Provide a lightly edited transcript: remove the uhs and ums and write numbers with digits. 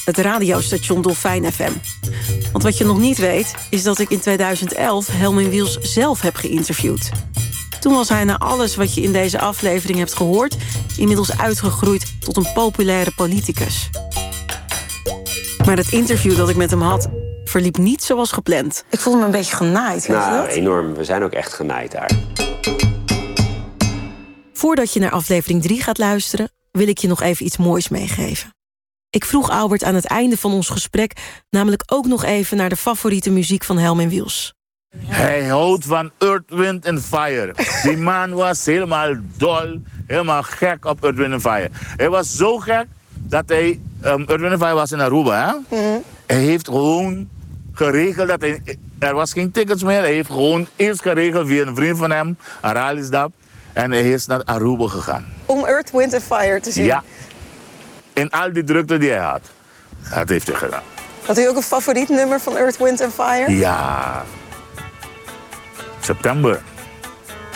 het radiostation Dolfijn FM. Want wat je nog niet weet, is dat ik in 2011 Helmin Wiels zelf heb geïnterviewd. Toen was hij na alles wat je in deze aflevering hebt gehoord inmiddels uitgegroeid tot een populaire politicus. Maar het interview dat ik met hem had verliep niet zoals gepland. Ik voelde me een beetje genaaid. Nou, enorm. We zijn ook echt genaaid daar. Voordat je naar aflevering 3 gaat luisteren, wil ik je nog even iets moois meegeven. Ik vroeg Albert aan het einde van ons gesprek namelijk ook nog even naar de favoriete muziek van Helmin Wiels. Hij houdt van Earth, Wind and Fire. Die man was helemaal dol, helemaal gek op Earth, Wind and Fire. Hij was zo gek dat hij... Earth, Wind and Fire was in Aruba, hè? Mm-hmm. Hij heeft gewoon geregeld dat er was geen tickets meer. Hij heeft gewoon eerst geregeld via een vriend van hem, Aralisdab. En hij is naar Aruba gegaan. Om Earth, Wind and Fire te zien? Ja. In al die drukte die hij had. Dat heeft hij gedaan. Had u ook een favoriet nummer van Earth, Wind and Fire? Ja. September.